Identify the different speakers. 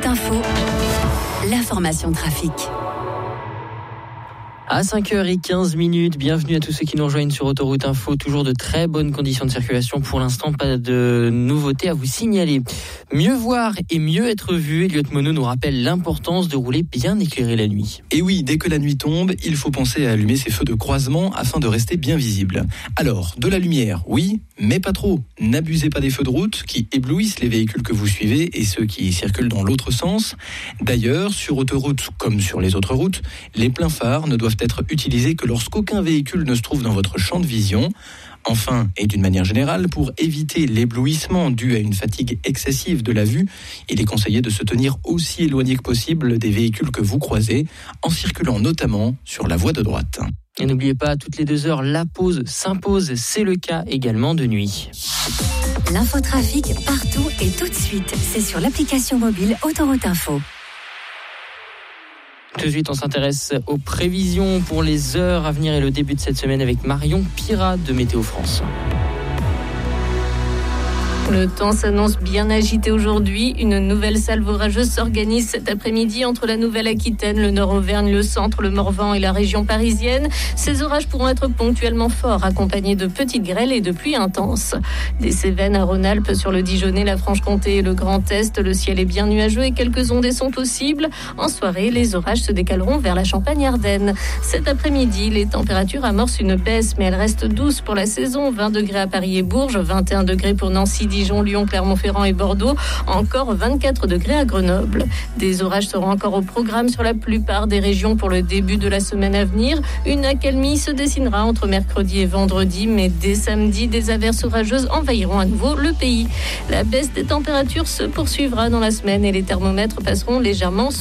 Speaker 1: Autoroute Info, l'information trafic.
Speaker 2: À 5h15, bienvenue à tous ceux qui nous rejoignent sur Autoroute Info. Toujours de très bonnes conditions de circulation. Pour l'instant, pas de nouveautés à vous signaler. Mieux voir et mieux être vu, Elliot Monod nous rappelle l'importance de rouler bien éclairé la nuit.
Speaker 3: Et oui, dès que la nuit tombe, il faut penser à allumer ses feux de croisement afin de rester bien visible. Alors, de la lumière, oui, mais pas trop. N'abusez pas des feux de route qui éblouissent les véhicules que vous suivez et ceux qui circulent dans l'autre sens. D'ailleurs, sur autoroute comme sur les autres routes, les pleins phares ne doivent être utilisés que lorsqu'aucun véhicule ne se trouve dans votre champ de vision. Enfin, et d'une manière générale, pour éviter l'éblouissement dû à une fatigue excessive de la vue, il est conseillé de se tenir aussi éloigné que possible des véhicules que vous croisez, en circulant notamment sur la voie de droite.
Speaker 2: Et n'oubliez pas, toutes les 2 heures, la pause s'impose. C'est le cas également de nuit.
Speaker 1: L'infotrafic partout et tout de suite. C'est sur l'application mobile Autoroute Info.
Speaker 2: Tout de suite, on s'intéresse aux prévisions pour les heures à venir et le début de cette semaine avec Marion Pirat de Météo France.
Speaker 4: Le temps s'annonce bien agité aujourd'hui. Une nouvelle salve orageuse s'organise cet après-midi entre la Nouvelle-Aquitaine, le Nord-Auvergne, le centre, le Morvan et la région parisienne. Ces orages pourront être ponctuellement forts, accompagnés de petites grêles et de pluies intenses. Des Cévennes à Rhône-Alpes, sur le Dijonais, la Franche-Comté et le Grand Est, le ciel est bien nuageux et quelques ondées sont possibles. En soirée, les orages se décaleront vers la Champagne-Ardenne. Cet après-midi, les températures amorcent une baisse, mais elles restent douces pour la saison. 20 degrés à Paris et Bourges, 21 degrés pour Nancy, Dijon, Lyon, Clermont-Ferrand et Bordeaux, encore 24 degrés à Grenoble. Des orages seront encore au programme sur la plupart des régions pour le début de la semaine à venir. Une accalmie se dessinera entre mercredi et vendredi, mais dès samedi, des averses orageuses envahiront à nouveau le pays. La baisse des températures se poursuivra dans la semaine et les thermomètres passeront légèrement